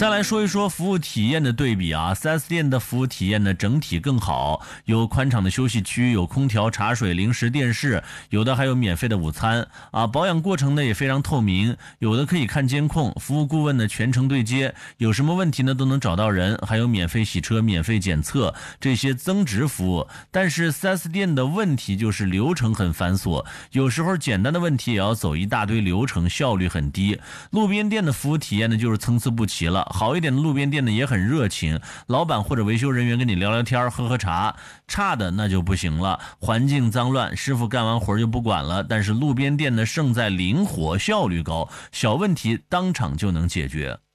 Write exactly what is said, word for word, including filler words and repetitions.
再来说一说服务体验的对比啊 ，四 S 店的服务体验呢整体更好，有宽敞的休息区，有空调、茶水、零食、电视，有的还有免费的午餐啊。保养过程呢也非常透明，有的可以看监控，服务顾问呢全程对接，有什么问题呢都能找到人，还有免费洗车、免费检测这些增值服务。但是 四 S 店的问题就是流程很繁琐，有时候简单的问题也要走一大堆流程，效率很低。路边店的服务体验呢就是参差不齐了。好一点的路边店呢也很热情，老板或者维修人员跟你聊聊天喝喝茶，差的那就不行了，环境脏乱，师傅干完活就不管了。但是路边店呢胜在灵活，效率高，小问题当场就能解决。